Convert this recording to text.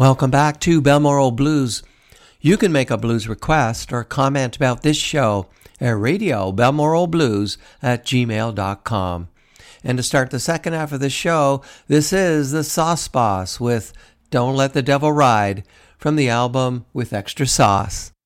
Welcome back to Balmoral Blues. You can make a blues request or comment about this show at radiobalmoralblues@gmail.com. And to start the second half of the show, this is the Sauce Boss with Don't Let the Devil Ride from the album With Extra Sauce.